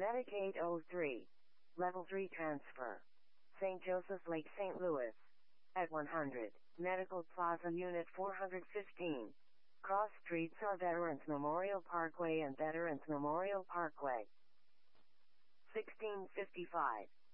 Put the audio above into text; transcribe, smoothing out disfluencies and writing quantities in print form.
Medicaid 03. Level 3 transfer. St. Joseph's Lake, St. Louis. At 100. Medical Plaza Unit 415. Cross streets are Veterans Memorial Parkway and Veterans Memorial Parkway. 1655.